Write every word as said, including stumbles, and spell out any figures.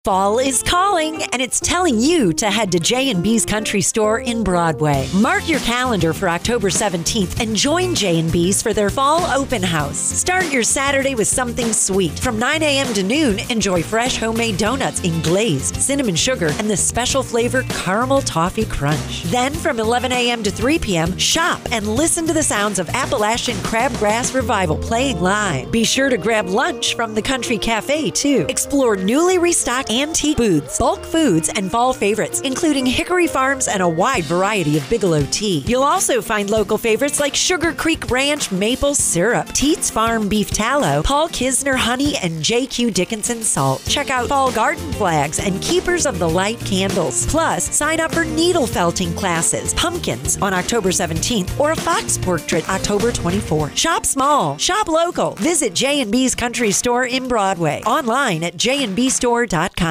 Fall is calling, and it's telling you to head to J and B's Country Store in Broadway. Mark your calendar for October seventeenth and join J and B's for their fall open house. Start your Saturday with something sweet. From nine a.m. to noon, enjoy fresh homemade donuts in glazed, cinnamon sugar, and the special flavor caramel toffee crunch. Then from eleven a.m. to three p.m., shop and listen to the sounds of Appalachian Crabgrass Revival playing live. Be sure to grab lunch from the Country Cafe, too. Explore newly restocked antique booths, bulk foods, and fall favorites, including Hickory Farms and a wide variety of Bigelow tea. You'll also find local favorites like Sugar Creek Ranch maple syrup, Teets Farm beef tallow, Paul Kisner honey, and J Q Dickinson salt. Check out fall garden flags and Keepers of the Light candles. Plus, sign up for needle felting classes, pumpkins on October seventeenth, or a fox portrait October twenty-fourth. Shop small, shop local. Visit J and B's Country Store in Broadway. Online at j and b store dot com.